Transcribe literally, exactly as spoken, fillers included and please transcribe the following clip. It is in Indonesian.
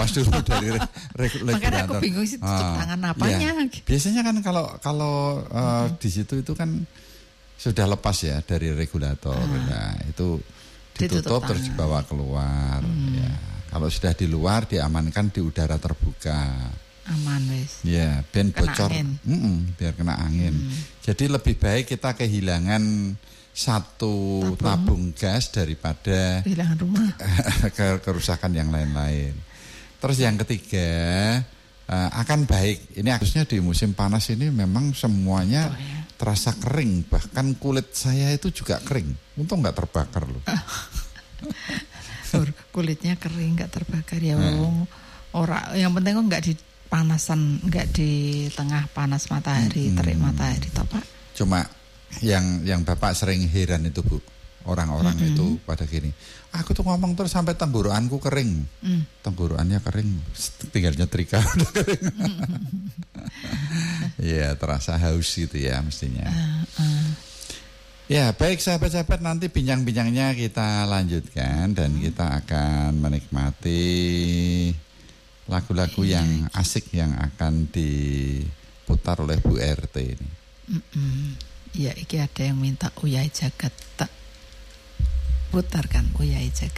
lepas dulu dari re- regulator. Makanya aku bingung sih tutup uh, tangan apanya. Ya. Biasanya kan kalau kalau uh, hmm. di situ itu kan sudah lepas ya dari regulator. Uh. Nah, itu ditutup, ditutup terus dibawa keluar. Hmm. Ya. Kalau sudah di luar diamankan di udara terbuka. Aman wes. Ya, ben bocor. Biar kena angin. Hmm. Jadi lebih baik kita kehilangan satu tabung, tabung gas daripada kehilangan rumah ke kerusakan yang lain-lain. Terus yang ketiga uh, akan baik. Ini harusnya di musim panas ini memang semuanya oh, ya. terasa kering. Bahkan kulit saya itu juga kering. Untung nggak terbakar loh. Kulitnya kering nggak terbakar ya. Hmm. Ora, yang penting kok nggak di panasan, nggak di tengah panas matahari, hmm. terik matahari, toh Pak. Cuma yang yang Bapak sering heran itu Bu, orang-orang mm-hmm. itu pada gini, aku tuh ngomong terus sampai tenggorokanku kering, mm. tenggorokannya kering, tinggal nyetrika udah kering. Ya terasa haus gitu ya mestinya. Uh, uh. Ya baik sahabat-sahabat, nanti bincang-bincangnya kita lanjutkan dan mm. kita akan menikmati lagu-lagu yeah. yang asik yang akan diputar oleh Bu R T ini. Mm-mm. Ya, iki ada yang minta Uyai Jagat, tak putarkan Uyai Jagat.